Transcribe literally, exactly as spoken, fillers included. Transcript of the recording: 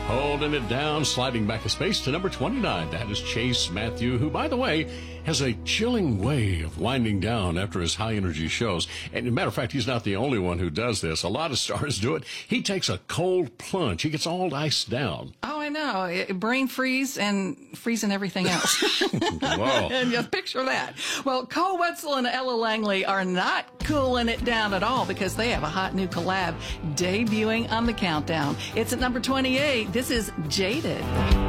Holding it down, sliding back a space to number twenty-nine. That is Chase Matthew, who, by the way, has a chilling way of winding down after his high-energy shows. And as a matter of fact, he's not the only one who does this. A lot of stars do it. He takes a cold plunge. He gets all iced down. Oh, I know. It, brain freeze and freezing everything else. Whoa. And just picture that. Well, Cole Wetzel and Ella Langley are not cooling it down at all because they have a hot new collab debuting on the countdown. It's at number twenty-eight. This is Jaded.